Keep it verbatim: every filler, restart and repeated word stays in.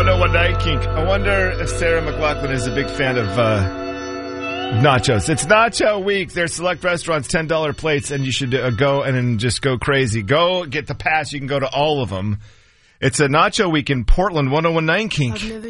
one oh one Night Kink. I wonder if Sarah McLachlan is a big fan of uh, nachos. It's Nacho Week. There's select restaurants, ten dollars plates, and you should uh, go and then just go crazy. Go get the pass. You can go to all of them. It's a Nacho Week in Portland, one oh one Night Kink.